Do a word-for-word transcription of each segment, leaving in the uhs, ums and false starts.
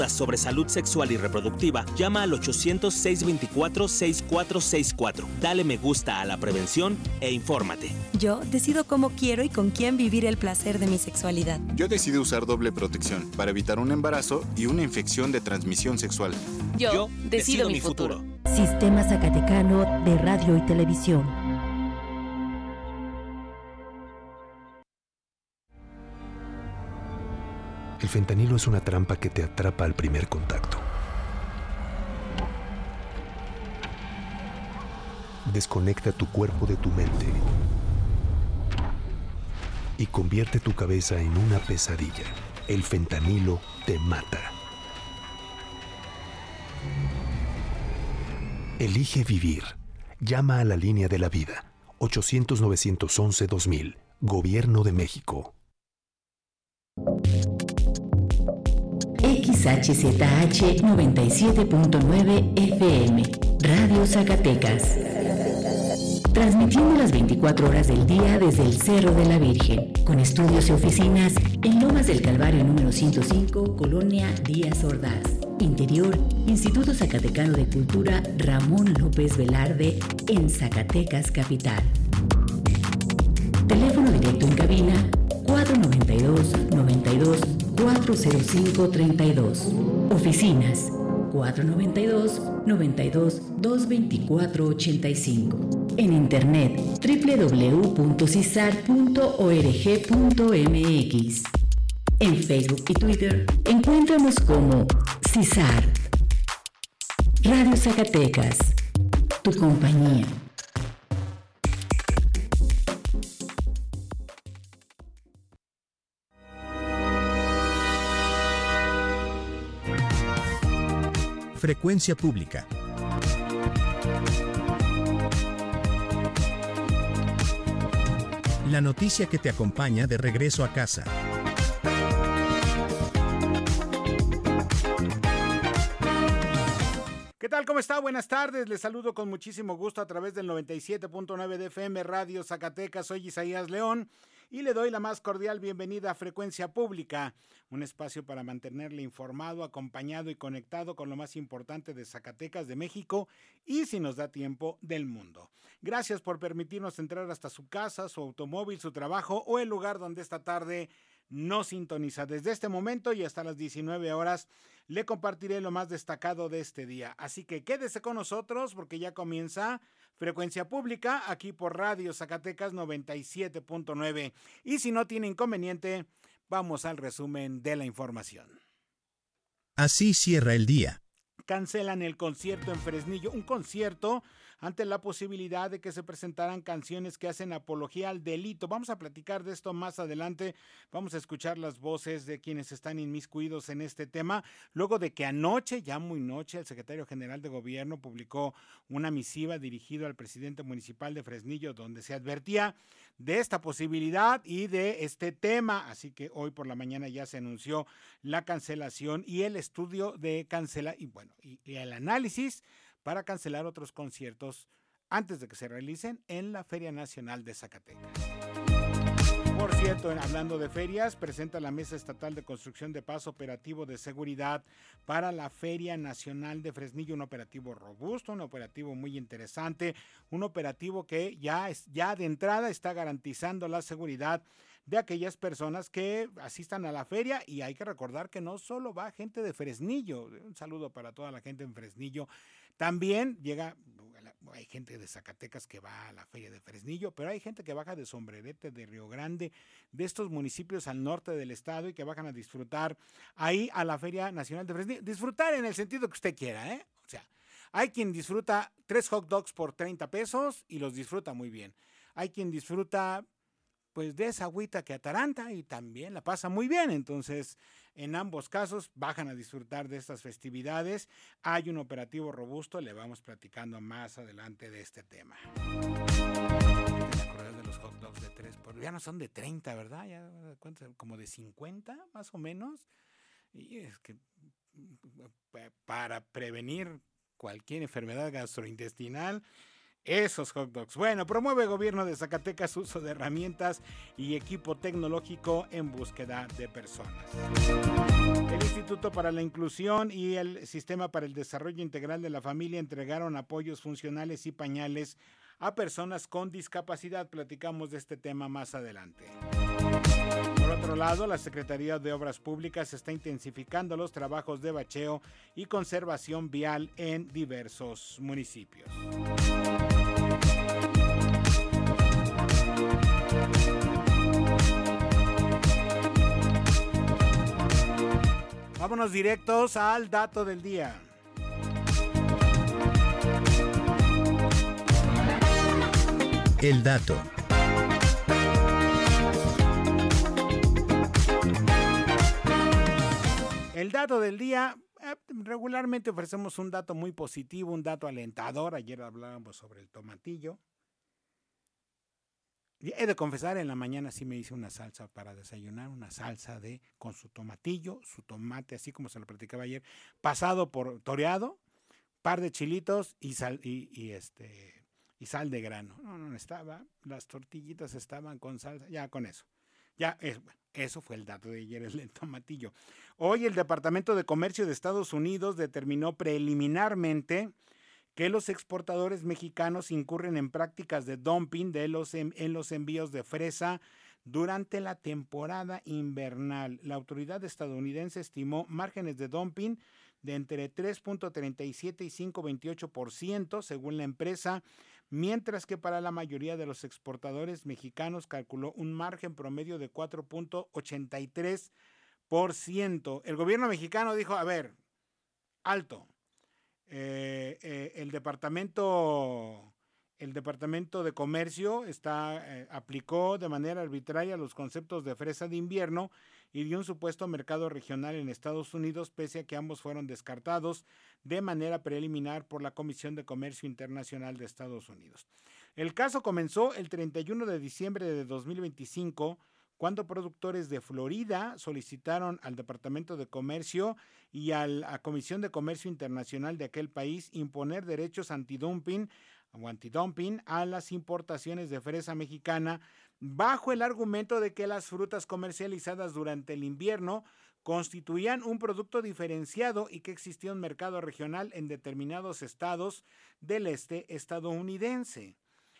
sobre salud sexual y reproductiva, llama al ochocientos, seiscientos veinticuatro, sesenta y cuatro sesenta y cuatro. Dale me gusta a la prevención e infórmate. Yo decido cómo quiero y con quién vivir el placer de mi sexualidad. Yo decido usar doble protección para evitar un embarazo y una infección de transmisión sexual. Yo, Yo decido, decido mi futuro. futuro. Sistema Zacatecano de Radio y Televisión. El fentanilo es una trampa que te atrapa al primer contacto. Desconecta tu cuerpo de tu mente y convierte tu cabeza en una pesadilla. El fentanilo te mata. Elige vivir. Llama a la línea de la vida. ochocientos, novecientos once, dos mil. Gobierno de México. X H Z H noventa y siete punto nueve F M, Radio Zacatecas. Transmitiendo las veinticuatro horas del día desde el Cerro de la Virgen, con estudios y oficinas en Lomas del Calvario número ciento cinco, Colonia Díaz Ordaz. Interior, Instituto Zacatecano de Cultura Ramón López Velarde, en Zacatecas Capital. Teléfono directo en cabina cuatro noventa y dos, noventa y dos, cuatro cero cinco, treinta y dos. Oficinas cuatro noventa y dos, noventa y dos, doscientos veinticuatro, ochenta y cinco. En internet doble u doble u doble u punto cisar punto org punto m x. En Facebook y Twitter encuéntranos como Cisar. Radio Zacatecas, tu compañía. Frecuencia Pública. La noticia que te acompaña de regreso a casa. ¿Qué tal? ¿Cómo está? Buenas tardes. Les saludo con muchísimo gusto a través del noventa y siete punto nueve de F M Radio Zacatecas. Soy Isaías León y le doy la más cordial bienvenida a Frecuencia Pública, un espacio para mantenerle informado, acompañado y conectado con lo más importante de Zacatecas, de México y, si nos da tiempo, del mundo. Gracias por permitirnos entrar hasta su casa, su automóvil, su trabajo o el lugar donde esta tarde nos sintoniza. Desde este momento y hasta las diecinueve horas le compartiré lo más destacado de este día. Así que quédese con nosotros porque ya comienza Frecuencia Pública aquí por Radio Zacatecas noventa y siete punto nueve. Y si no tiene inconveniente, vamos al resumen de la información. Así cierra el día. Cancelan el concierto en Fresnillo, un concierto ante la posibilidad de que se presentaran canciones que hacen apología al delito. Vamos a platicar de esto más adelante, vamos a escuchar las voces de quienes están inmiscuidos en este tema, luego de que anoche, ya muy noche, el secretario general de Gobierno publicó una misiva dirigida al presidente municipal de Fresnillo, donde se advertía de esta posibilidad y de este tema, así que hoy por la mañana ya se anunció la cancelación y el estudio de cancela, y bueno, Y, y el análisis para cancelar otros conciertos antes de que se realicen en la Feria Nacional de Zacatecas. Por cierto, hablando de ferias, presenta la Mesa Estatal de Construcción de Paz operativo de seguridad para la Feria Nacional de Fresnillo, un operativo robusto, un operativo muy interesante, un operativo que ya, es, ya de entrada está garantizando la seguridad de aquellas personas que asistan a la feria, y hay que recordar que no solo va gente de Fresnillo, un saludo para toda la gente en Fresnillo, también llega, hay gente de Zacatecas que va a la feria de Fresnillo, pero hay gente que baja de Sombrerete, de Río Grande, de estos municipios al norte del estado y que bajan a disfrutar ahí a la Feria Nacional de Fresnillo, disfrutar en el sentido que usted quiera, ¿eh? O sea, hay quien disfruta tres hot dogs por treinta pesos y los disfruta muy bien, hay quien disfruta pues de esa agüita que ataranta y también la pasa muy bien. Entonces, en ambos casos bajan a disfrutar de estas festividades. Hay un operativo robusto, le vamos platicando más adelante de este tema. ¿Te acuerdas de los hot dogs de tres? Ya no son de treinta, ¿verdad? Ya, como de cincuenta, más o menos. Y es que para prevenir cualquier enfermedad gastrointestinal, Esos hot dogs. Bueno, promueve gobierno de Zacatecas uso de herramientas y equipo tecnológico en búsqueda de personas. El Instituto para la Inclusión y el Sistema para el Desarrollo Integral de la Familia entregaron apoyos funcionales y pañales a personas con discapacidad. Platicamos de este tema más adelante. Por otro lado, la Secretaría de Obras Públicas está intensificando los trabajos de bacheo y conservación vial en diversos municipios. Vámonos directos al dato del día. El dato. El dato del día, eh, regularmente ofrecemos un dato muy positivo, un dato alentador. Ayer hablábamos sobre el tomatillo. Y he de confesar, en la mañana sí me hice una salsa para desayunar, una salsa de con su tomatillo, su tomate, así como se lo platicaba ayer, pasado por toreado, par de chilitos y sal y, y este y sal de grano. No, no estaba, las tortillitas estaban con salsa, ya con eso. Ya, es, eso fue el dato de ayer, el tomatillo. Hoy el Departamento de Comercio de Estados Unidos determinó preliminarmente que los exportadores mexicanos incurren en prácticas de dumping de los en, en los envíos de fresa durante la temporada invernal. La autoridad estadounidense estimó márgenes de dumping de entre tres punto treinta y siete y cinco punto veintiocho por ciento según la empresa, mientras que para la mayoría de los exportadores mexicanos calculó un margen promedio de cuatro punto ochenta y tres por ciento. El gobierno mexicano dijo, a ver, alto. Eh, eh, el departamento el departamento de comercio está eh, aplicó de manera arbitraria los conceptos de fresa de invierno y de un supuesto mercado regional en Estados Unidos, pese a que ambos fueron descartados de manera preliminar por la Comisión de Comercio Internacional de Estados Unidos. El caso comenzó el treinta y uno de diciembre de dos mil veinticinco, cuando productores de Florida solicitaron al Departamento de Comercio y a la Comisión de Comercio Internacional de aquel país imponer derechos antidumping o antidumping a las importaciones de fresa mexicana bajo el argumento de que las frutas comercializadas durante el invierno constituían un producto diferenciado y que existía un mercado regional en determinados estados del este estadounidense.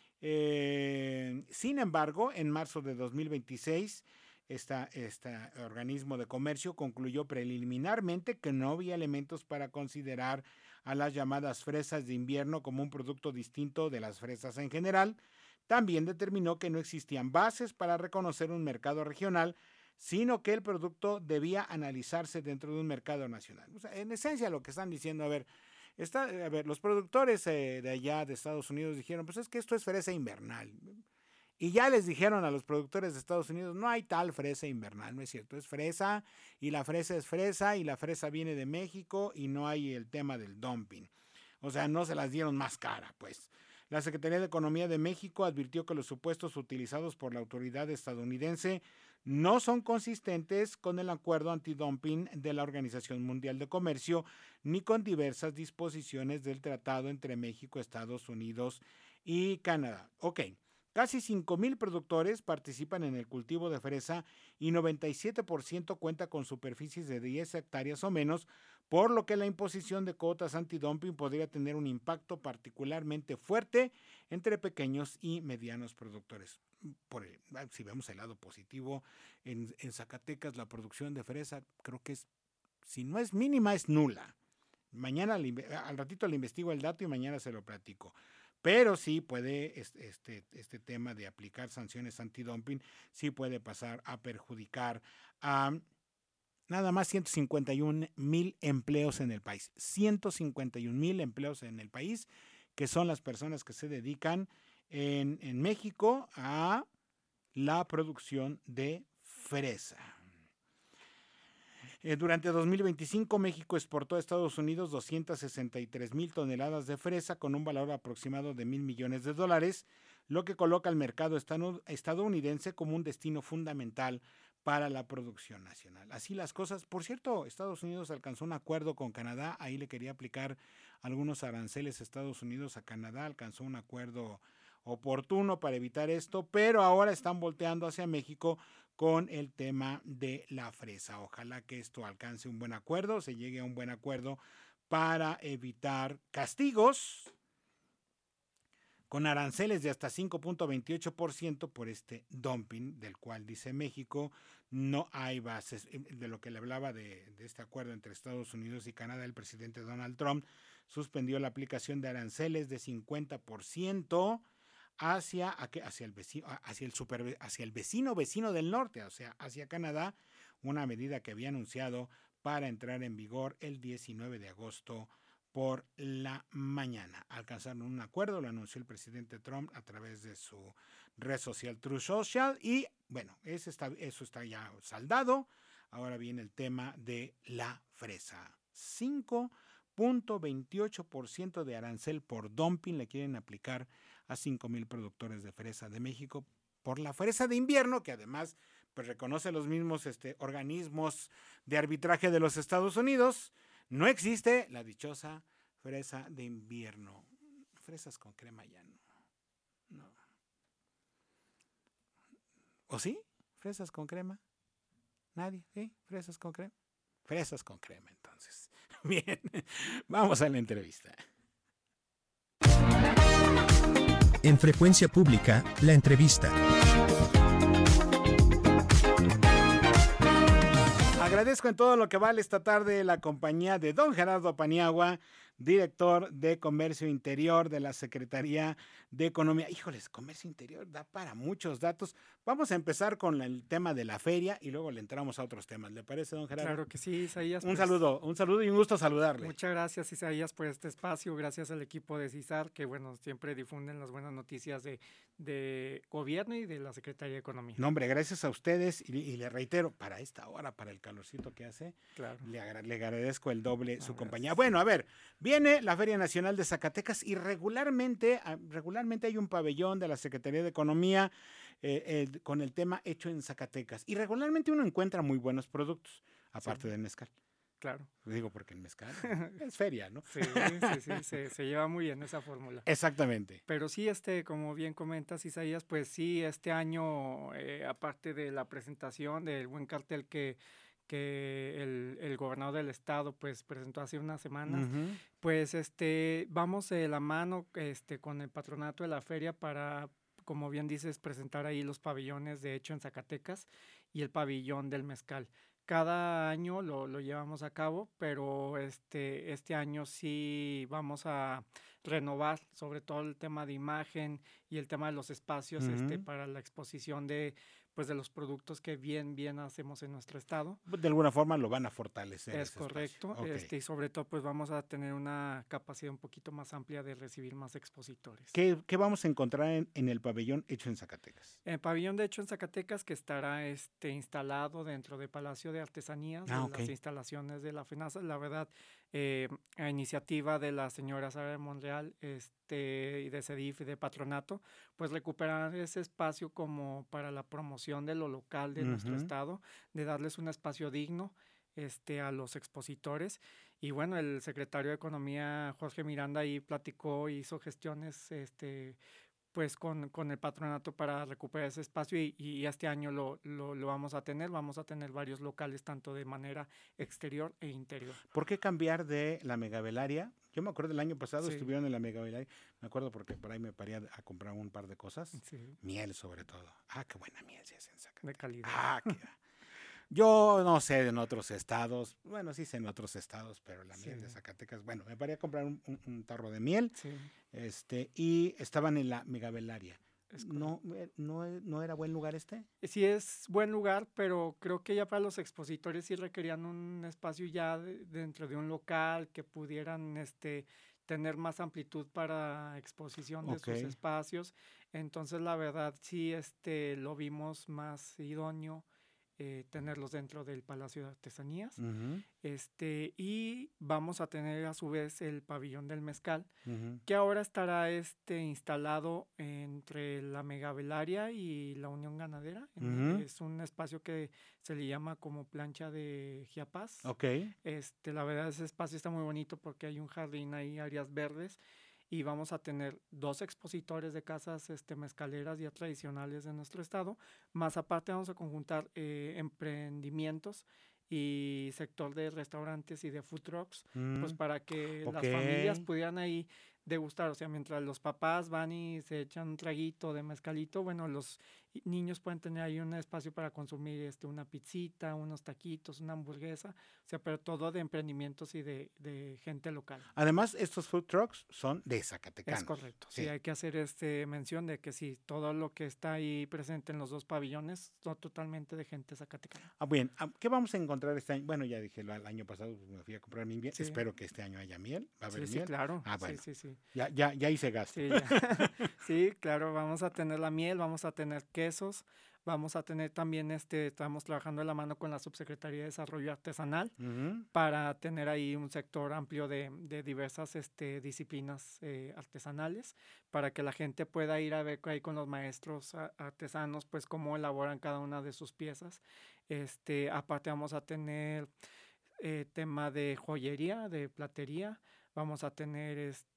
Eh, sin embargo, en marzo de dos mil veintiséis, esta, este organismo de comercio concluyó preliminarmente que no había elementos para considerar a las llamadas fresas de invierno como un producto distinto de las fresas en general. También determinó que no existían bases para reconocer un mercado regional, sino que el producto debía analizarse dentro de un mercado nacional. O sea, en esencia lo que están diciendo, a ver, Está, a ver, los productores eh, de allá de Estados Unidos dijeron, pues es que esto es fresa invernal. Y ya les dijeron a los productores de Estados Unidos, no hay tal fresa invernal, no es cierto, es fresa y la fresa es fresa y la fresa viene de México y no hay el tema del dumping. O sea, no se las dieron más cara, pues. La Secretaría de Economía de México advirtió que los supuestos utilizados por la autoridad estadounidense no son consistentes con el acuerdo antidumping de la Organización Mundial de Comercio ni con diversas disposiciones del tratado entre México, Estados Unidos y Canadá. Ok, casi cinco mil productores participan en el cultivo de fresa y noventa y siete por ciento cuenta con superficies de diez hectáreas o menos, por lo que la imposición de cuotas antidumping podría tener un impacto particularmente fuerte entre pequeños y medianos productores. Por el, si vemos el lado positivo, en, en Zacatecas la producción de fresa creo que es, si no es mínima, es nula. Mañana, al ratito le investigo el dato y mañana se lo platico. Pero sí puede, este, este, este tema de aplicar sanciones antidumping, sí puede pasar a perjudicar a nada más ciento cincuenta y un mil empleos en el país. ciento cincuenta y un mil empleos en el país, que son las personas que se dedican en, en México a la producción de fresa. Eh, durante dos mil veinticinco, México exportó a Estados Unidos doscientas sesenta y tres mil toneladas de fresa con un valor aproximado de mil millones de dólares, lo que coloca al mercado estadounidense como un destino fundamental para la producción nacional. Así las cosas. Por cierto, Estados Unidos alcanzó un acuerdo con Canadá, ahí le quería aplicar algunos aranceles a Estados Unidos a Canadá, alcanzó un acuerdo oportuno para evitar esto, pero ahora están volteando hacia México con el tema de la fresa. Ojalá que esto alcance un buen acuerdo, se llegue a un buen acuerdo para evitar castigos con aranceles de hasta cinco punto veintiocho por ciento por este dumping, del cual dice México, no hay bases. De lo que le hablaba de, de este acuerdo entre Estados Unidos y Canadá, el presidente Donald Trump suspendió la aplicación de aranceles de cincuenta por ciento hacia, hacia, el, vecino, hacia, el, super, hacia el vecino vecino del norte, o sea, hacia Canadá, una medida que había anunciado para entrar en vigor el diecinueve de agosto por la mañana. Alcanzaron un acuerdo, lo anunció el presidente Trump a través de su red social Truth Social y bueno, ese está, eso está ya saldado. Ahora viene el tema de la fresa. cinco punto veintiocho por ciento de arancel por dumping le quieren aplicar a cinco mil productores de fresa de México por la fresa de invierno, que además pues, reconoce los mismos este, organismos de arbitraje de los Estados Unidos. No existe la dichosa fresa de invierno. Fresas con crema ya no. no. ¿O sí? ¿Fresas con crema? ¿Nadie? ¿Sí? ¿Fresas con crema? Fresas con crema, entonces. Bien, vamos a la entrevista. En Frecuencia Pública, la entrevista. Agradezco en todo lo que vale esta tarde la compañía de don Gerardo Paniagua, director de Comercio Interior de la Secretaría de Economía. Híjoles, Comercio Interior da para muchos datos. Vamos a empezar con el tema de la feria y luego le entramos a otros temas. ¿Le parece, don Gerardo? Claro que sí, Isaías. Un pues, saludo, un saludo y un gusto saludarle. Muchas gracias, Isaías, por este espacio. Gracias al equipo de CISAR, que bueno, siempre difunden las buenas noticias de, de gobierno y de la Secretaría de Economía. No, hombre, gracias a ustedes y, y le reitero, para esta hora, para el calorcito que hace, claro. le, agra- le agradezco el doble No, su gracias. compañía. Bueno, a ver, viene la Feria Nacional de Zacatecas y regularmente, regularmente hay un pabellón de la Secretaría de Economía eh, eh, con el tema hecho en Zacatecas. Y regularmente uno encuentra muy buenos productos, aparte Sí. del mezcal. Claro. Digo porque el mezcal es feria, ¿no? Sí, sí, sí, se, se lleva muy bien esa fórmula. Exactamente. Pero sí, este, como bien comentas, Isaías, pues sí, este año, eh, aparte de la presentación del buen cartel que, que el, el gobernador del estado pues presentó hace unas semanas, Uh-huh. pues este, vamos de la mano este, con el patronato de la feria para, como bien dices, presentar ahí los pabellones de hecho en Zacatecas y el pabellón del mezcal. Cada año lo, lo llevamos a cabo, pero este, este año sí vamos a renovar sobre todo el tema de imagen y el tema de los espacios Ujú. este, para la exposición de, pues, de los productos que bien, bien hacemos en nuestro estado. De alguna forma lo van a fortalecer. Es ese correcto, espacio. Ok. este, y sobre todo pues vamos a tener una capacidad un poquito más amplia de recibir más expositores. ¿Qué, qué vamos a encontrar en, en el pabellón hecho en Zacatecas? El pabellón de hecho en Zacatecas que estará este, instalado dentro del Palacio de Artesanías, Ah, de ok. las instalaciones de la FENASA, la verdad, eh, a iniciativa de la señora Sara de Monreal este, y de CEDIF y de Patronato, pues recuperar ese espacio como para la promoción de lo local de nuestro Ujú. estado, de darles un espacio digno este, a los expositores. Y bueno, el secretario de Economía, Jorge Miranda, ahí platicó y hizo gestiones este, pues con, con el patronato para recuperar ese espacio y, y este año lo, lo, lo vamos a tener. Vamos a tener varios locales tanto de manera exterior e interior. ¿Por qué cambiar de la megavelaria? Yo me acuerdo del año pasado Sí. estuvieron en la megavelaria. Me acuerdo porque por ahí me paré a, a comprar un par de cosas. Sí, Miel sobre todo. Ah, qué buena miel se hace en Zacatecas. de calidad. Ah, qué... Yo no sé en otros estados. Bueno, sí sé en otros estados, pero la miel Sí. de Zacatecas. Bueno, me paré a comprar un, un- un tarro de miel Sí, este, y estaban en la megavelaria. es No, eh, no, no era buen lugar este. Sí es buen lugar, pero creo que ya para los expositores sí requerían un espacio ya de- dentro de un local que pudieran este, tener más amplitud para exposición de Ok. sus espacios. Entonces, la verdad, sí este, lo vimos más idóneo eh, tenerlos dentro del Palacio de Artesanías. Uh-huh. Este, y vamos a tener a su vez el pabellón del mezcal, Uh-huh. que ahora estará este, instalado entre la Megavelaria y la Unión Ganadera. Uh-huh. Es un espacio que se le llama como plancha de Chiapas. Ok. Este, la verdad, ese espacio está muy bonito porque hay un jardín ahí, áreas verdes, y vamos a tener dos expositores de casas este, mezcaleras ya tradicionales de nuestro estado, más aparte vamos a conjuntar eh, emprendimientos y sector de restaurantes y de food trucks, mm. pues para que okay. las familias pudieran ahí degustar, o sea, mientras los papás van y se echan un traguito de mezcalito, bueno, los niños pueden tener ahí un espacio para consumir este, una pizzita, unos taquitos, una hamburguesa, o sea, pero todo de emprendimientos y de, de gente local. Además, estos food trucks son de Zacatecano. Es correcto, sí. sí, hay que hacer este mención de que sí, todo lo que está ahí presente en los dos pabellones son totalmente de gente zacatecana. Ah, bien, ¿qué vamos a encontrar este año? Bueno, ya dije, el año pasado me fui a comprar mi miel, sí. espero que este año haya miel, ¿va a haber sí, miel? Sí, claro. Ah, bueno, sí, sí, sí. Ya, ya, ya hice gasto. Sí, sí, claro, vamos a tener la miel, vamos a tener quesos, vamos a tener también, este, estamos trabajando de la mano con la Subsecretaría de Desarrollo Artesanal uh-huh. para tener ahí un sector amplio de, de diversas este, disciplinas eh, artesanales, para que la gente pueda ir a ver ahí con los maestros artesanos, pues cómo elaboran cada una de sus piezas. Este, aparte vamos a tener eh, tema de joyería, de platería. Vamos a tener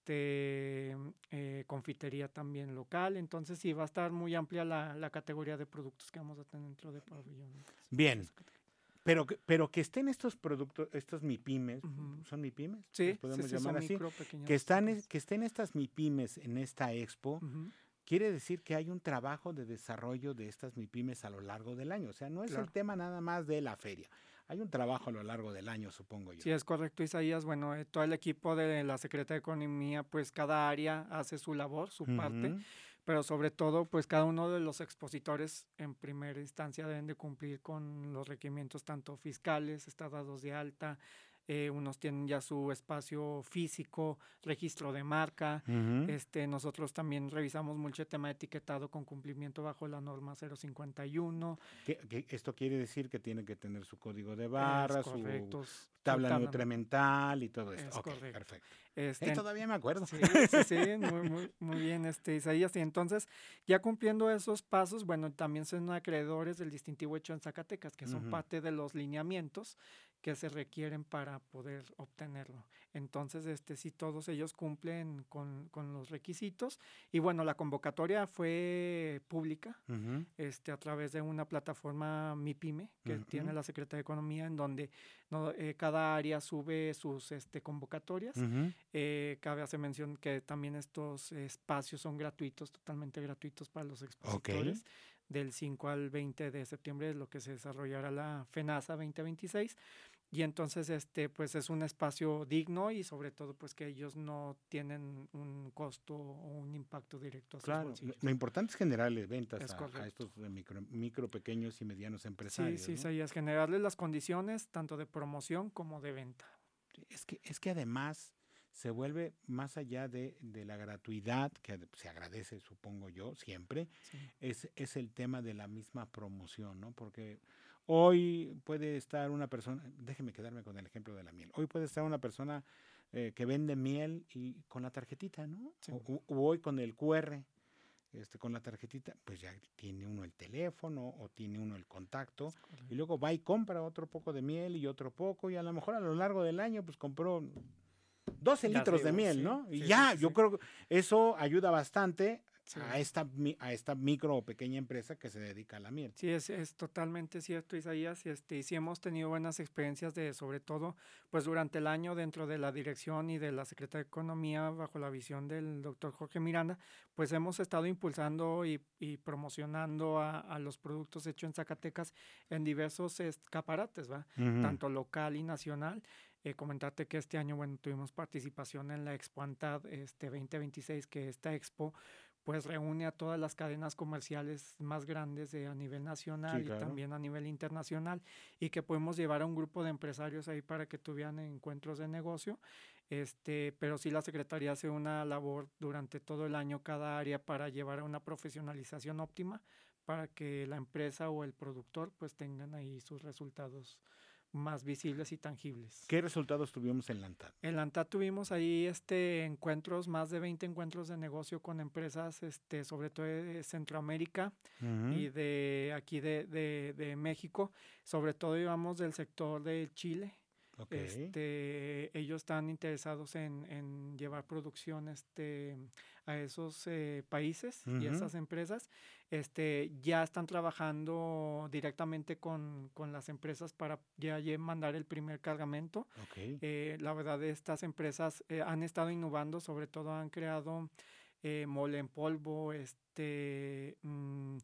este eh, confitería también local, entonces sí, va a estar muy amplia la, la categoría de productos que vamos a tener dentro de pabellón. Bien, pero, pero que estén estos productos, estos MIPYMES, uh-huh. ¿son MIPYMES? Sí, podemos sí, sí, llamar son así, micro, pequeños, que, están, que estén estas MIPYMES en esta expo, uh-huh. quiere decir que hay un trabajo de desarrollo de estas MIPYMES a lo largo del año, o sea, no es claro. el tema nada más de la feria. Hay un trabajo a lo largo del año, supongo yo. Sí, es correcto, Isaías. Bueno, eh, todo el equipo de la Secretaría de Economía, pues cada área hace su labor, su uh-huh. parte, pero sobre todo, pues cada uno de los expositores en primera instancia deben de cumplir con los requerimientos tanto fiscales, estar dados de alta, eh, unos tienen ya su espacio físico, registro de marca, uh-huh. este, nosotros también revisamos mucho el tema de etiquetado con cumplimiento bajo la norma cero cincuenta y uno. ¿Qué, qué, esto quiere decir que tiene que tener su código de barras, su tabla tabla nutrimental y todo esto. Es okay, correcto. Perfecto. Este, eh, todavía me acuerdo. Sí, sí, sí, muy, muy, muy bien, este, Isaías. Y entonces, ya cumpliendo esos pasos, bueno, también son acreedores del distintivo hecho en Zacatecas, que son uh-huh. parte de los lineamientos que se requieren para poder obtenerlo. Entonces, este, sí, todos ellos cumplen con, con los requisitos. Y bueno, la convocatoria fue pública, uh-huh. este, a través de una plataforma MIPYME que uh-huh. tiene la Secretaría de Economía, en donde no, eh, cada área sube sus este, convocatorias. Uh-huh. Eh, cabe hacer mención que también estos espacios son gratuitos, totalmente gratuitos para los expositores. Okay. Del cinco al veinte de septiembre es lo que se desarrollará la FENASA veinte veintiséis. Y entonces, este, pues es un espacio digno y sobre todo, pues que ellos no tienen un costo o un impacto directo a sus claro, bolsillos. Lo importante es generarles ventas es a, a estos micro, micro, pequeños y medianos empresarios. Sí, sí, ¿no? sí, es generarles las condiciones tanto de promoción como de venta. Es que, es que además se vuelve más allá de, de la gratuidad, que se agradece, supongo yo, siempre, sí. es, es el tema de la misma promoción, ¿no? Porque hoy puede estar una persona, déjeme quedarme con el ejemplo de la miel, hoy puede estar una persona eh, que vende miel y con la tarjetita, ¿no? Sí. O, o hoy con el cu erre, este, con la tarjetita, pues ya tiene uno el teléfono o tiene uno el contacto, y luego va y compra otro poco de miel y otro poco, y a lo mejor a lo largo del año pues compró doce litros de miel, ¿no? Sí, y sí, ya, sí, yo sí. creo que eso ayuda bastante sí. a esta a esta micro o pequeña empresa que se dedica a la miel. Sí, es, es totalmente cierto, Isaías, y este, y sí hemos tenido buenas experiencias de, sobre todo, pues durante el año dentro de la dirección y de la Secretaría de Economía, bajo la visión del doctor Jorge Miranda, pues hemos estado impulsando y, y promocionando a, a los productos hechos en Zacatecas en diversos escaparates, ¿va? Uh-huh. Tanto local y nacional. Eh, comentarte que este año, bueno, tuvimos participación en la Expo ANTAD este, veinte veintiséis, que esta expo pues reúne a todas las cadenas comerciales más grandes de, a nivel nacional sí, claro. y también a nivel internacional, y que podemos llevar a un grupo de empresarios ahí para que tuvieran encuentros de negocio, este, pero sí la Secretaría hace una labor durante todo el año cada área para llevar a una profesionalización óptima para que la empresa o el productor pues tengan ahí sus resultados más visibles y tangibles. ¿Qué resultados tuvimos en Lantad? En Lantad tuvimos ahí este encuentros, más de veinte encuentros de negocio con empresas, este, sobre todo de Centroamérica uh-huh. y de aquí de, de, de México, sobre todo íbamos del sector de Chile. Okay. Este, ellos están interesados en, en llevar producción este, a esos eh, países uh-huh. y esas empresas. Este, ya están trabajando directamente con, con las empresas para ya, ya mandar el primer cargamento. Okay. Eh, la verdad, estas empresas eh, han estado innovando, sobre todo han creado eh, mole en polvo, este... Mmm,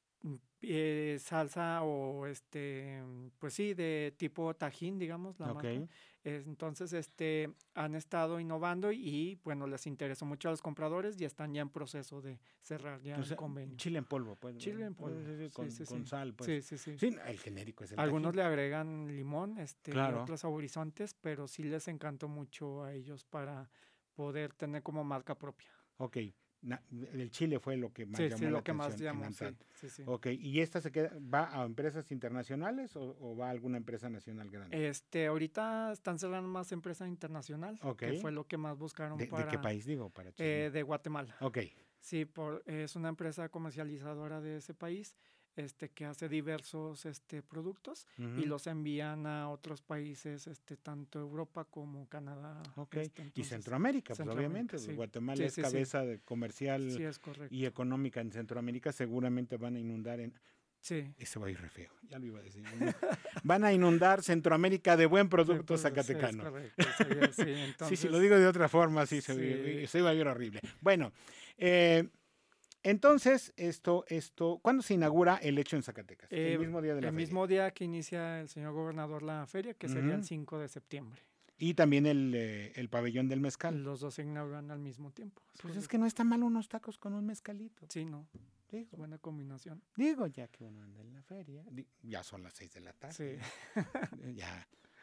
Eh, salsa o este pues sí de tipo tajín, digamos la okay. marca. Entonces este han estado innovando y bueno les interesó mucho a los compradores y están ya en proceso de cerrar ya el convenio. Chile en polvo, pues. Chile en polvo, sí, sí, con, sí, sí, con sí. sal, pues. Sí, sí, sí. Sí, el genérico es el Algunos tajín. le agregan limón, este, claro. y otros saborizantes, pero sí les encantó mucho a ellos para poder tener como marca propia. Okay. Na, el Chile fue lo que más sí, llamó sí, la lo que atención. Más llamó, sí, sí, sí. Ok, ¿y esta se queda, va a empresas internacionales o, o va a alguna empresa nacional grande? Este, ahorita están cerrando más empresa internacional, okay. que fue lo que más buscaron ¿De, para... ¿De qué país digo? Para Chile. Eh, de Guatemala. Ok. Sí, por, es una empresa comercializadora de ese país. Este, que hace diversos este, productos uh-huh. y los envían a otros países, este, tanto Europa como Canadá. Okay. Este, entonces, y Centroamérica, pues Centroamérica, obviamente. Sí. Guatemala sí, es sí, cabeza sí. de comercial sí, es y económica en Centroamérica. Seguramente van a inundar en... Sí. Ese va a ir re feo, ya lo iba a decir. Van a inundar Centroamérica de buen producto sí, zacatecano. Sí, es correcto. Sí, entonces, sí, si lo digo de otra forma, sí, se, sí. se iba a ir horrible. Bueno, eh... Entonces, esto, esto, ¿cuándo se inaugura el hecho en Zacatecas? Eh, el mismo día de la el feria. El mismo día que inicia el señor gobernador la feria, que uh-huh. sería el cinco de septiembre. Y también el, eh, el pabellón del mezcal. Los dos se inauguran al mismo tiempo. Pues correcto. Es que no está mal unos tacos con un mezcalito. Sí, no. Digo, es buena combinación. Digo, ya que uno anda en la feria, ya son las seis de la tarde. Sí. Ya,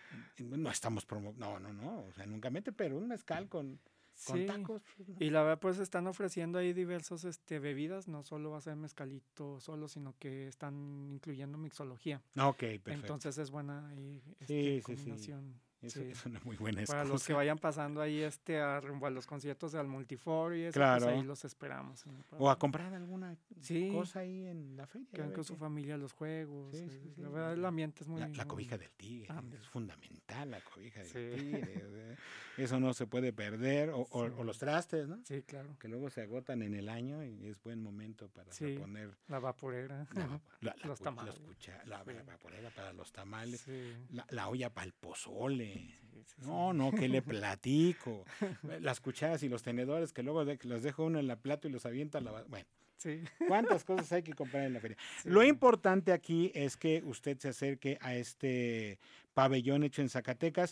no estamos promoviendo, no, no, no, o sea, nunca mete, pero un mezcal con... Con sí, tacos. ¿No? Y la verdad pues están ofreciendo ahí diversos este, bebidas, no solo va a ser mezcalito solo, sino que están incluyendo mixología. Ok, perfecto. Entonces es buena ahí este, sí, combinación. Sí, sí. Eso sí. es una muy buena excusa. Para los que vayan pasando ahí este a rumbo a los conciertos del Multiforo y eso, claro. pues ahí los esperamos. ¿Sí? O a comprar alguna sí. cosa ahí en la feria. Que van con su familia los juegos. Sí, eh, sí, sí. La verdad el ambiente es muy... La, la cobija del tigre, ah, es fundamental la cobija del sí. tigre. Eso no se puede perder. O, o, sí. o los trastes, ¿no? Sí, claro. Que luego se agotan en el año y es buen momento para sí. poner... La vaporera. No, la, la, los tamales. Los cucha, la, sí. la vaporera para los tamales. Sí. La, la olla para el pozole. Sí, sí, no, no, que le platico. Las cucharas y los tenedores que luego de, los dejo uno en la plato y los avienta a la... Bueno. Sí. ¿Cuántas cosas hay que comprar en la feria? Sí. Lo importante aquí es que usted se acerque a este pabellón hecho en Zacatecas.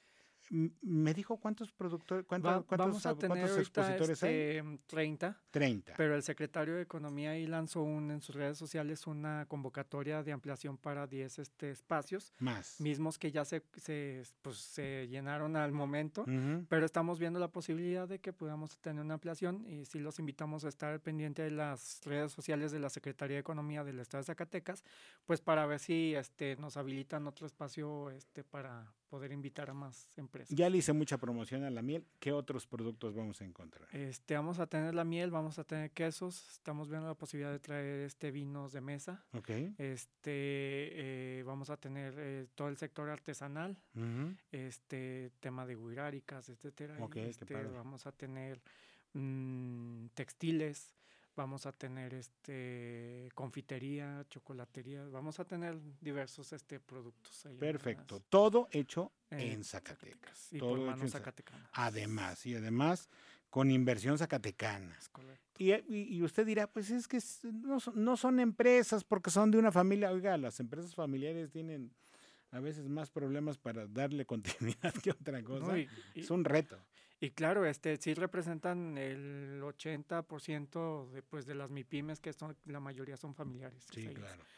Me dijo cuántos productores, cuántos, Va, cuántos, vamos a tener cuántos expositores este, hay. treinta. treinta. Pero el secretario de Economía ahí lanzó un, en sus redes sociales una convocatoria de ampliación para diez este, espacios. Más. Mismos que ya se, se, pues, se llenaron al momento. Uh-huh. Pero estamos viendo la posibilidad de que podamos tener una ampliación y sí los invitamos a estar pendiente de las redes sociales de la Secretaría de Economía del Estado de Zacatecas, pues para ver si este, nos habilitan otro espacio este, para poder invitar a más empresas. Ya le hice mucha promoción a la miel. ¿Qué otros productos vamos a encontrar? Este, vamos a tener la miel, vamos a tener quesos. Estamos viendo la posibilidad de traer este vinos de mesa. Okay. Este, eh, vamos a tener eh, todo el sector artesanal, uh-huh. este, tema de guiráricas, etcétera. Okay, este, qué padre. Vamos a tener mmm, textiles. Vamos a tener este confitería, chocolatería, vamos a tener diversos este productos ahí. Perfecto, además. Todo hecho en, en Zacatecas. Zacatecas. Y todo por manos hecho zacatecanas. Además, y además con inversión zacatecana. Es correcto. Y, y, y usted dirá, pues es que no son, no son empresas porque son de una familia. Oiga, las empresas familiares tienen a veces más problemas para darle continuidad que otra cosa. No, y, y, es un reto. Y claro, este sí representan el ochenta por ciento de, pues, de las MIPYMES, que son, la mayoría son familiares. Sí, o sea, claro. Sí.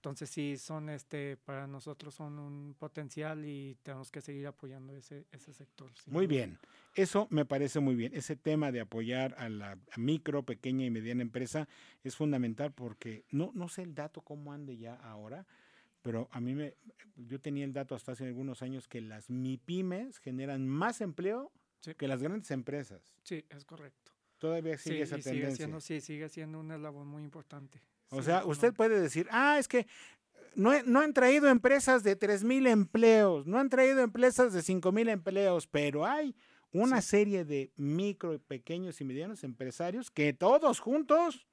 Entonces sí, son este para nosotros son un potencial y tenemos que seguir apoyando ese, ese sector. Muy bien, eso me parece muy bien. Ese tema de apoyar a la a micro, pequeña y mediana empresa es fundamental porque no, no sé el dato cómo ande ya ahora, pero a mí me, yo tenía el dato hasta hace algunos años que las MIPYMES generan más empleo sí. que las grandes empresas. Sí, es correcto. Todavía sigue sí, esa y tendencia. Sigue siendo, sí, sigue siendo una labor muy importante. O sí, sea, no. usted puede decir, ah, es que no, no han traído empresas de tres mil empleos, no han traído empresas de cinco mil empleos, pero hay una sí. serie de micro, pequeños y medianos empresarios que todos juntos,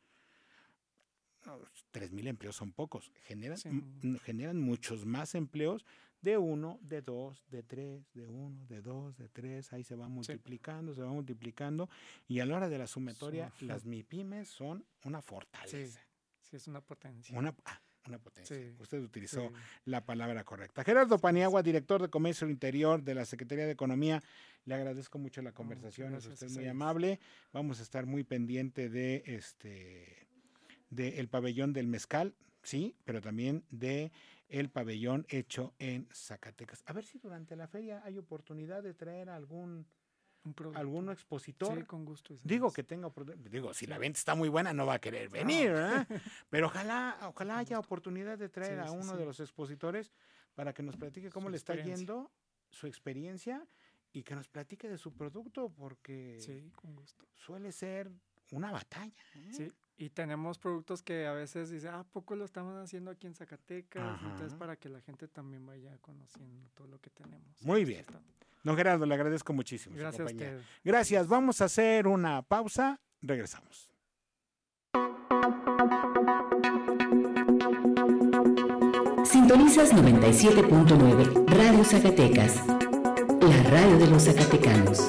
tres mil empleos son pocos, generan, sí. m- generan muchos más empleos de uno, de dos, de tres, de uno, de dos, de tres, ahí se va multiplicando, sí. se va multiplicando, y a la hora de la sumatoria, sí. las MIPYMES son una fortaleza. Sí. Sí, es una potencia. Una, ah, una potencia. Sí, Usted utilizó sí. la palabra correcta. Gerardo Paniagua, director de Comercio Interior de la Secretaría de Economía, le agradezco mucho la conversación, no, es usted muy amable. Vamos a estar muy pendiente de este de el pabellón del mezcal, sí, pero también de el pabellón hecho en Zacatecas. A ver si durante la feria hay oportunidad de traer algún algún expositor. Sí, con gusto. Digo que tenga, digo, si la venta está muy buena no va a querer venir, ¿verdad? Pero ojalá, ojalá haya oportunidad de traer sí, a uno sí, sí. de los expositores para que nos platique cómo su le está yendo, su experiencia y que nos platique de su producto, porque sí, con gusto. Suele ser una batalla. ¿eh? Sí, y tenemos productos que a veces dice, ah, poco lo estamos haciendo aquí en Zacatecas, Ajá. entonces para que la gente también vaya conociendo todo lo que tenemos. Muy bien. Don Gerardo, le agradezco muchísimo. Gracias su a compañía. usted. Gracias. Vamos a hacer una pausa. Regresamos. Sintonizas noventa y siete punto nueve Radio Zacatecas, la radio de los zacatecanos.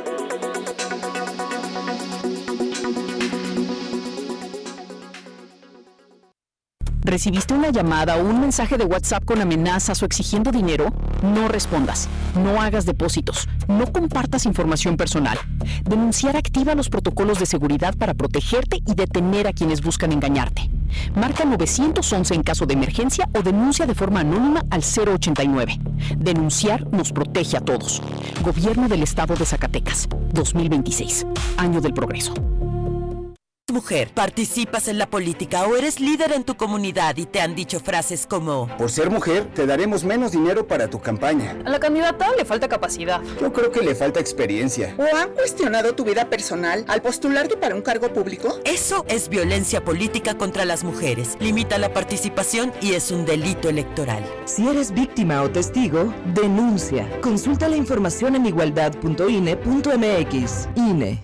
¿Recibiste una llamada o un mensaje de WhatsApp con amenazas o exigiendo dinero? No respondas, no hagas depósitos, no compartas información personal. Denunciar activa los protocolos de seguridad para protegerte y detener a quienes buscan engañarte. Marca nueve once en caso de emergencia o denuncia de forma anónima al cero ochenta y nueve. Denunciar nos protege a todos. Gobierno del Estado de Zacatecas, dos mil veintiséis, Año del Progreso. Mujer, participas en la política o eres líder en tu comunidad y te han dicho frases como: por ser mujer, te daremos menos dinero para tu campaña. A la candidata le falta capacidad. Yo creo que le falta experiencia. ¿O han cuestionado tu vida personal al postularte para un cargo público? Eso es violencia política contra las mujeres. Limita la participación y es un delito electoral. Si eres víctima o testigo, denuncia. Consulta la información en igualdad punto i n e punto m x. I N E.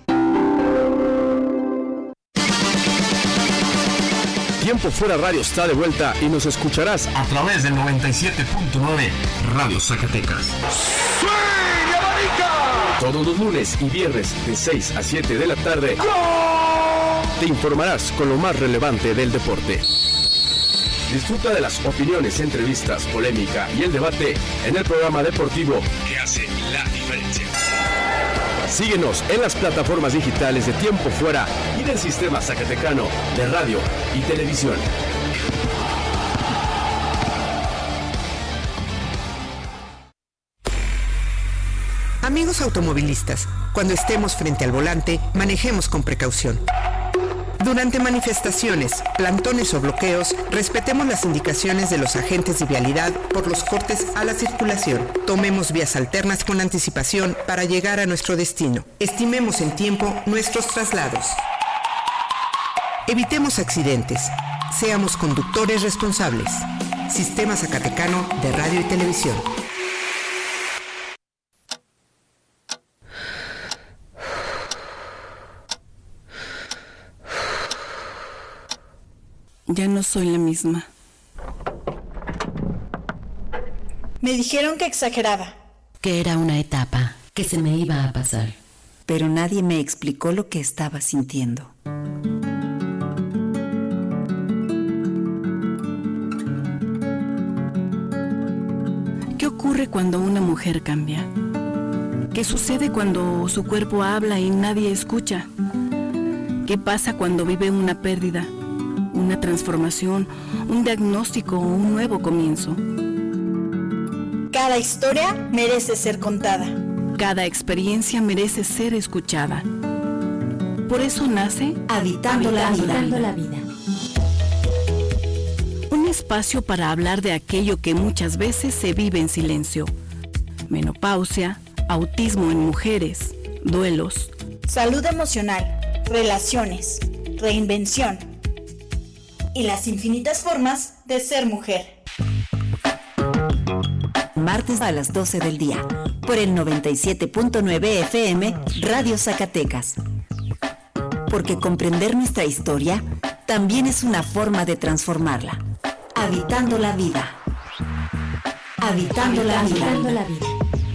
Tiempo Fuera Radio está de vuelta y nos escucharás a través del noventa y siete punto nueve Radio Zacatecas. ¡Swing, América! Todos los lunes y viernes de seis a siete de la tarde. ¡Gol! Te informarás con lo más relevante del deporte. Disfruta de las opiniones, entrevistas, polémica y el debate en el programa deportivo que hace la diferencia. Síguenos en las plataformas digitales de Tiempo Fuera y del Sistema Zacatecano de Radio y Televisión. Amigos automovilistas, cuando estemos frente al volante, manejemos con precaución. Durante manifestaciones, plantones o bloqueos, respetemos las indicaciones de los agentes de vialidad por los cortes a la circulación. Tomemos vías alternas con anticipación para llegar a nuestro destino. Estimemos en tiempo nuestros traslados. Evitemos accidentes. Seamos conductores responsables. Sistema Zacatecano de Radio y Televisión. Ya no soy la misma. Me dijeron que exageraba. Que era una etapa, que se me iba a pasar. Pero nadie me explicó lo que estaba sintiendo. ¿Qué ocurre cuando una mujer cambia? ¿Qué sucede cuando su cuerpo habla y nadie escucha? ¿Qué pasa cuando vive una pérdida? una transformación, un diagnóstico o un nuevo comienzo. Cada historia merece ser contada. Cada experiencia merece ser escuchada. Por eso nace Habitando, Habitando la vida. Habitando la vida. Un espacio para hablar de aquello que muchas veces se vive en silencio. Menopausia, autismo en mujeres, duelos. Salud emocional, relaciones, reinvención. Y las infinitas formas de ser mujer. Martes a las doce del día, por el noventa y siete punto nueve F M, Radio Zacatecas. Porque comprender nuestra historia también es una forma de transformarla. Habitando la vida. Habitando, Habitando la vida. Habitando la vida.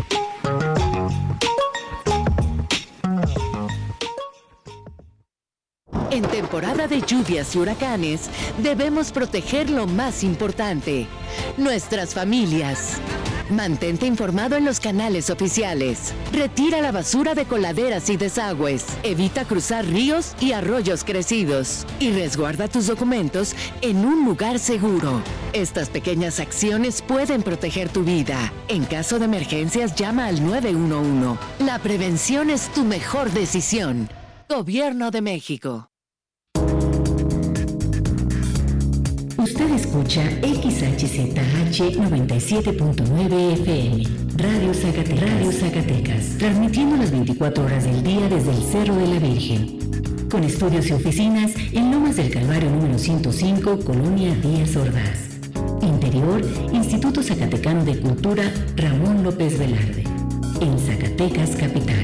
En temporada de lluvias y huracanes, debemos proteger lo más importante, nuestras familias. Mantente informado en los canales oficiales. Retira la basura de coladeras y desagües. Evita cruzar ríos y arroyos crecidos. Y resguarda tus documentos en un lugar seguro. Estas pequeñas acciones pueden proteger tu vida. En caso de emergencias, llama al nueve uno uno. La prevención es tu mejor decisión. Gobierno de México. Usted escucha X H Z H noventa y siete punto nueve F M, Radio Zacatecas, Radio Zacatecas, transmitiendo las veinticuatro horas del día desde el Cerro de la Virgen, con estudios y oficinas en Lomas del Calvario número ciento cinco, Colonia Díaz Ordaz. Interior, Instituto Zacatecano de Cultura Ramón López Velarde, en Zacatecas Capital.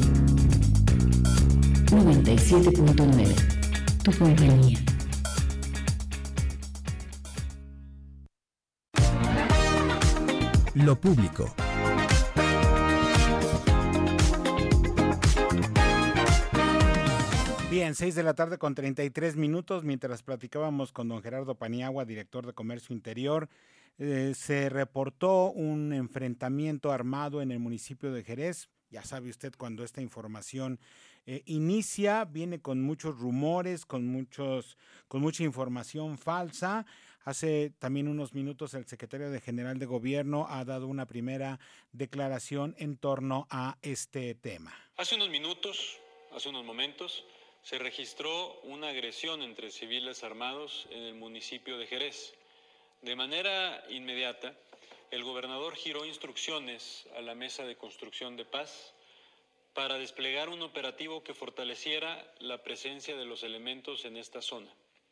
noventa y siete punto nueve, tu compañía. Lo público. Bien, seis de la tarde con treinta y tres minutos, mientras platicábamos con don Gerardo Paniagua, director de Comercio Interior, eh, se reportó un enfrentamiento armado en el municipio de Jerez. Ya sabe usted, cuando esta información eh, inicia, viene con muchos rumores, con, muchos, con mucha información falsa. Hace también unos minutos el secretario de General de Gobierno ha dado una primera declaración en torno a este tema. Hace unos minutos, hace unos momentos, se registró una agresión entre civiles armados en el municipio de Jerez. De manera inmediata, el gobernador giró instrucciones a la Mesa de Construcción de Paz para desplegar un operativo que fortaleciera la presencia de los elementos en esta zona.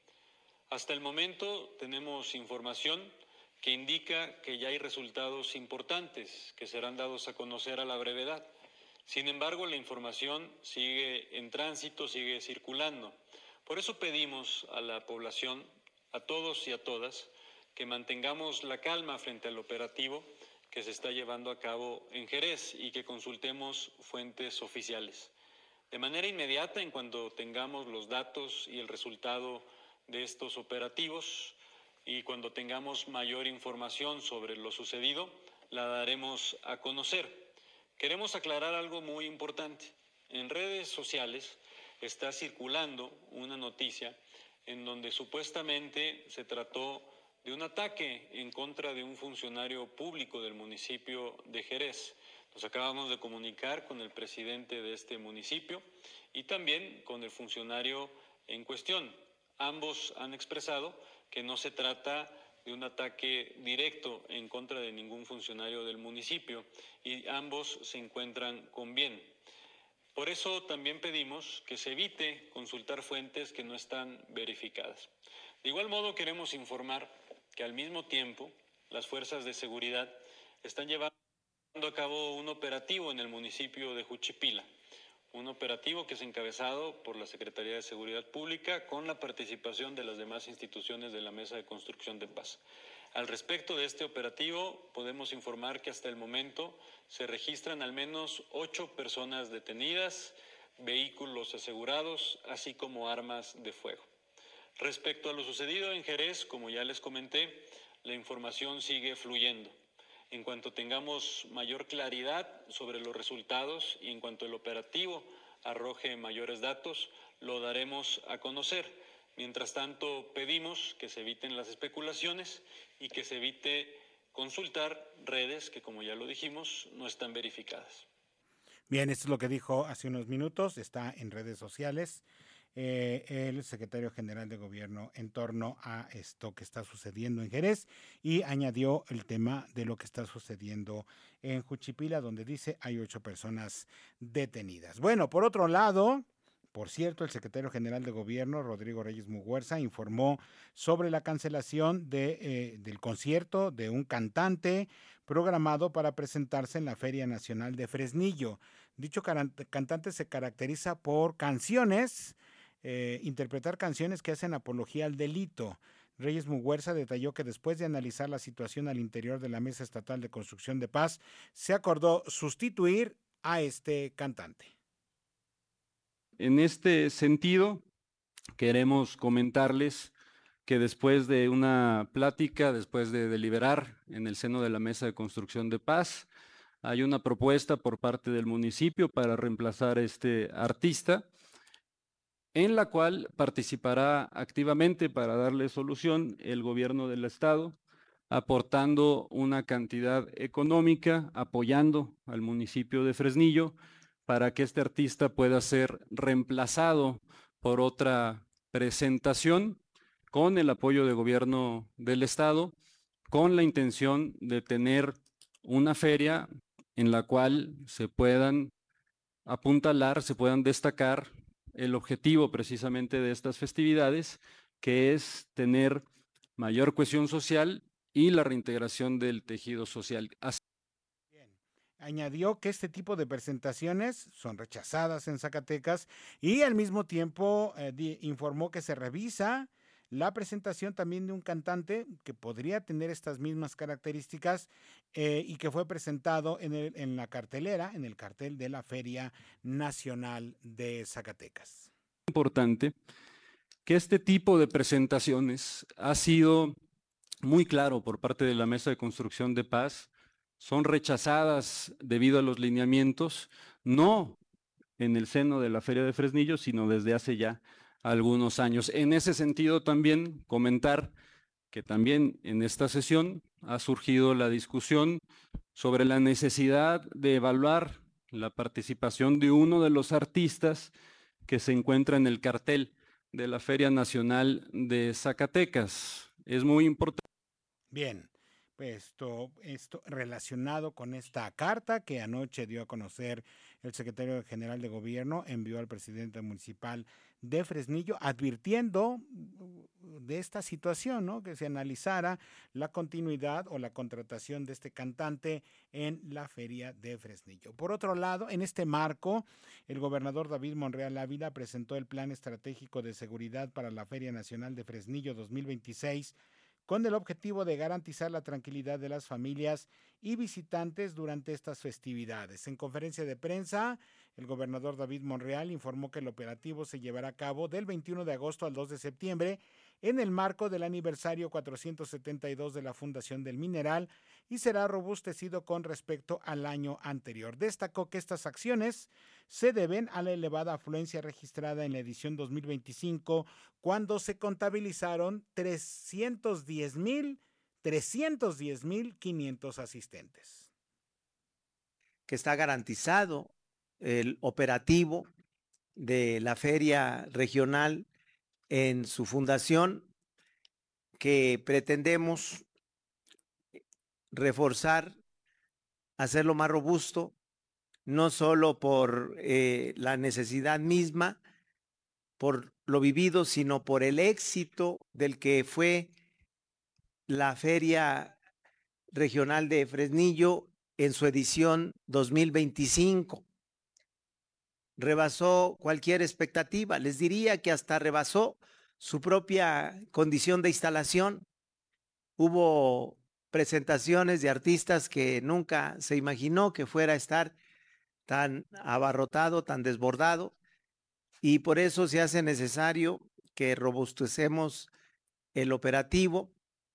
Hasta el momento tenemos información que indica que ya hay resultados importantes que serán dados a conocer a la brevedad. Sin embargo, la información sigue en tránsito, sigue circulando. Por eso pedimos a la población, a todos y a todas, que mantengamos la calma frente al operativo que se está llevando a cabo en Jerez y que consultemos fuentes oficiales. De manera inmediata, en cuanto tengamos los datos y el resultado de estos operativos y cuando tengamos mayor información sobre lo sucedido, la daremos a conocer. Queremos aclarar algo muy importante. En redes sociales está circulando una noticia en donde supuestamente se trató de un ataque en contra de un funcionario público del municipio de Jerez. Nos acabamos de comunicar con el presidente de este municipio y también con el funcionario en cuestión. Ambos han expresado que no se trata de un ataque directo en contra de ningún funcionario del municipio y ambos se encuentran con bien. Por eso también pedimos que se evite consultar fuentes que no están verificadas. De igual modo, queremos informar que al mismo tiempo las fuerzas de seguridad están llevando a cabo un operativo en el municipio de Juchipila. Un operativo que es encabezado por la Secretaría de Seguridad Pública con la participación de las demás instituciones de la Mesa de Construcción de Paz. Al respecto de este operativo, podemos informar que hasta el momento se registran al menos ocho personas detenidas, vehículos asegurados, así como armas de fuego. Respecto a lo sucedido en Jerez, como ya les comenté, la información sigue fluyendo. En cuanto tengamos mayor claridad sobre los resultados y en cuanto el operativo arroje mayores datos, lo daremos a conocer. Mientras tanto, pedimos que se eviten las especulaciones y que se evite consultar redes que, como ya lo dijimos, no están verificadas. Bien, esto es lo que dijo hace unos minutos, está en redes sociales eh, el secretario general de gobierno en torno a esto que está sucediendo en Jerez, y añadió el tema de lo que está sucediendo en Juchipila, donde dice hay ocho personas detenidas. Bueno, por otro lado, por cierto, el secretario general de gobierno, Rodrigo Reyes Muguerza, informó sobre la cancelación de, eh, del concierto de un cantante programado para presentarse en la Feria Nacional de Fresnillo. Dicho cantante se caracteriza por canciones, eh, interpretar canciones que hacen apología al delito. Reyes Muguerza detalló que después de analizar la situación al interior de la Mesa Estatal de Construcción de Paz, se acordó sustituir a este cantante. En este sentido, queremos comentarles que después de una plática, después de deliberar en el seno de la Mesa de Construcción de Paz, hay una propuesta por parte del municipio para reemplazar a este artista, en la cual participará activamente para darle solución el gobierno del estado, aportando una cantidad económica, apoyando al municipio de Fresnillo, para que este artista pueda ser reemplazado por otra presentación con el apoyo del gobierno del estado, con la intención de tener una feria en la cual se puedan apuntalar, se puedan destacar el objetivo precisamente de estas festividades, que es tener mayor cohesión social y la reintegración del tejido social. Así Añadió que este tipo de presentaciones son rechazadas en Zacatecas y al mismo tiempo eh, di, informó que se revisa la presentación también de un cantante que podría tener estas mismas características eh, y que fue presentado en, el, en la cartelera, en el cartel de la Feria Nacional de Zacatecas. Importante que este tipo de presentaciones ha sido muy claro por parte de la Mesa de Construcción de Paz, son rechazadas debido a los lineamientos, no en el seno de la Feria de Fresnillo, sino desde hace ya algunos años. En ese sentido también comentar que también en esta sesión ha surgido la discusión sobre la necesidad de evaluar la participación de uno de los artistas que se encuentra en el cartel de la Feria Nacional de Zacatecas. Es muy importante. Bien. Esto, esto relacionado con esta carta que anoche dio a conocer el secretario general de gobierno, envió al presidente municipal de Fresnillo advirtiendo de esta situación, ¿no? Que se analizara la continuidad o la contratación de este cantante en la Feria de Fresnillo. Por otro lado, en este marco, el gobernador David Monreal Ávila presentó el Plan Estratégico de Seguridad para la Feria Nacional de Fresnillo dos mil veintiséis, con el objetivo de garantizar la tranquilidad de las familias y visitantes durante estas festividades. En conferencia de prensa, el gobernador David Monreal informó que el operativo se llevará a cabo del veintiuno de agosto al dos de septiembre en el marco del aniversario cuatrocientos setenta y dos de la Fundación del Mineral y será robustecido con respecto al año anterior. Destacó que estas acciones se deben a la elevada afluencia registrada en la edición dos mil veinticinco, cuando se contabilizaron trescientos diez mil quinientos asistentes. Que está garantizado el operativo de la Feria Regional en su fundación, que pretendemos reforzar, hacerlo más robusto, no solo por eh, la necesidad misma, por lo vivido, sino por el éxito del que fue la Feria Regional de Fresnillo en su edición dos mil veinticinco. Rebasó cualquier expectativa, les diría que hasta rebasó su propia condición de instalación. Hubo presentaciones de artistas que nunca se imaginó que fuera a estar tan abarrotado, tan desbordado, y por eso se hace necesario que robustecemos el operativo.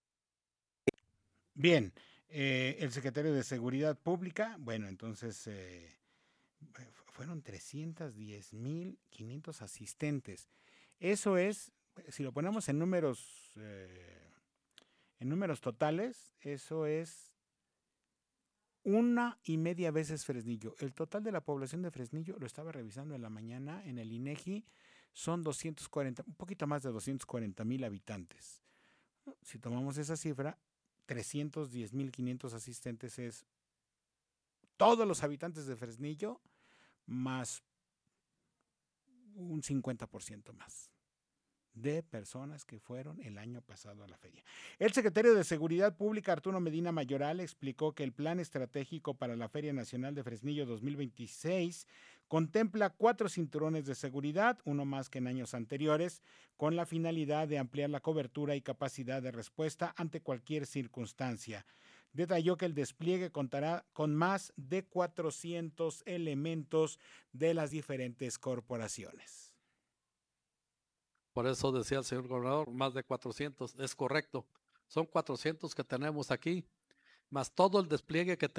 Bien, eh, el secretario de Seguridad Pública, bueno, entonces eh, fueron trescientos diez mil quinientos asistentes. Eso es si lo ponemos en números, eh, en números totales, eso es una y media veces Fresnillo. El total de la población de Fresnillo, lo estaba revisando en la mañana en el INEGI, son doscientos cuarenta, un poquito más de doscientos cuarenta mil habitantes. Si tomamos esa cifra, trescientos diez mil quinientos asistentes es todos los habitantes de Fresnillo más un cincuenta por ciento más de personas que fueron el año pasado a la feria. El secretario de Seguridad Pública, Arturo Medina Mayoral, explicó que el plan estratégico para la Feria Nacional de Fresnillo dos mil veintiséis contempla cuatro cinturones de seguridad, uno más que en años anteriores, con la finalidad de ampliar la cobertura y capacidad de respuesta ante cualquier circunstancia. Detalló que el despliegue contará con más de cuatrocientos elementos de las diferentes corporaciones. Por eso decía el señor gobernador, más de cuatrocientos, es correcto. Son cuatrocientos que tenemos aquí, más todo el despliegue que tenemos.